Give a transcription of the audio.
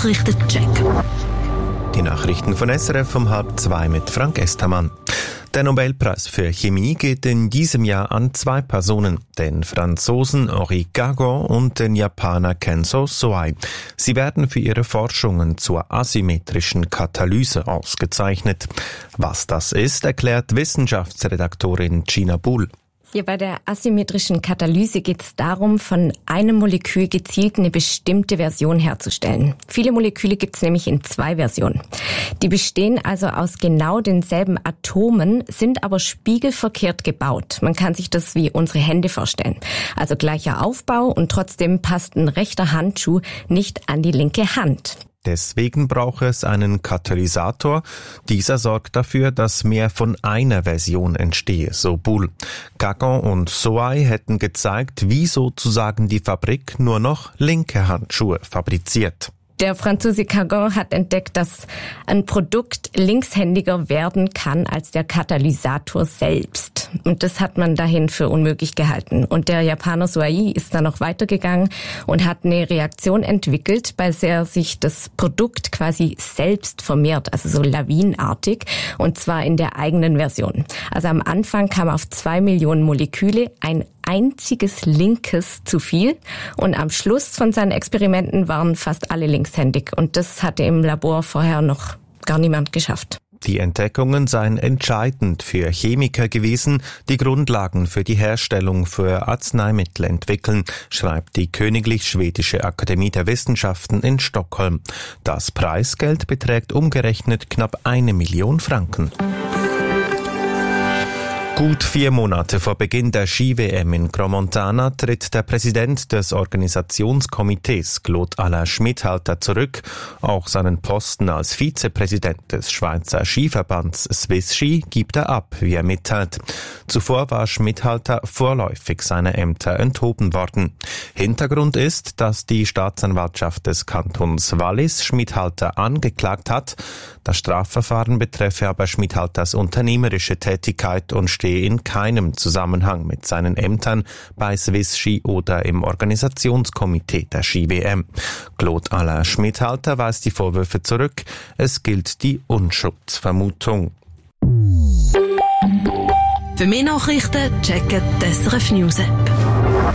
Nachrichtencheck. Die Nachrichten von SRF um 1:30 mit Frank Estermann. Der Nobelpreis für Chemie geht in diesem Jahr an 2 Personen, den Franzosen Henri Gagon und den Japaner Kenzo Soai. Sie werden für ihre Forschungen zur asymmetrischen Katalyse ausgezeichnet. Was das ist, erklärt Wissenschaftsredaktorin Gina Bull. Hier bei der asymmetrischen Katalyse geht es darum, von einem Molekül gezielt eine bestimmte Version herzustellen. Viele Moleküle gibt es nämlich in 2 Versionen. Die bestehen also aus genau denselben Atomen, sind aber spiegelverkehrt gebaut. Man kann sich das wie unsere Hände vorstellen. Also gleicher Aufbau und trotzdem passt ein rechter Handschuh nicht an die linke Hand. Deswegen braucht es einen Katalysator. Dieser sorgt dafür, dass mehr von einer Version entstehe, so Bull. Gagon und Soai hätten gezeigt, wie sozusagen die Fabrik nur noch linke Handschuhe fabriziert. Der Franzose Gagon hat entdeckt, dass ein Produkt linkshändiger werden kann als der Katalysator selbst. Und das hat man dahin für unmöglich gehalten. Und der Japaner Soai ist dann noch weitergegangen und hat eine Reaktion entwickelt, bei der sich das Produkt quasi selbst vermehrt, also so lawinenartig, und zwar in der eigenen Version. Also am Anfang kam auf 2 Millionen Moleküle ein einziges linkes zu viel und am Schluss von seinen Experimenten waren fast alle linkshändig und das hatte im Labor vorher noch gar niemand geschafft. Die Entdeckungen seien entscheidend für Chemiker gewesen, die Grundlagen für die Herstellung für Arzneimittel entwickeln, schreibt die Königlich Schwedische Akademie der Wissenschaften in Stockholm. Das Preisgeld beträgt umgerechnet knapp 1 Million Franken. Gut 4 Monate vor Beginn der Ski-WM in Crans-Montana tritt der Präsident des Organisationskomitees, Claude-Alain Schmidhalter, zurück. Auch seinen Posten als Vizepräsident des Schweizer Skiverbands Swiss Ski gibt er ab, wie er mitteilt. Zuvor war Schmidhalter vorläufig seiner Ämter enthoben worden. Hintergrund ist, dass die Staatsanwaltschaft des Kantons Wallis Schmidhalter angeklagt hat. Das Strafverfahren betreffe aber Schmidhalters unternehmerische Tätigkeit und stehe in keinem Zusammenhang mit seinen Ämtern bei Swiss Ski oder im Organisationskomitee der Ski-WM. Claude-Alain Schmidhalter weist die Vorwürfe zurück. Es gilt die Unschuldsvermutung. Für mehr Nachrichten checken die SRF News App.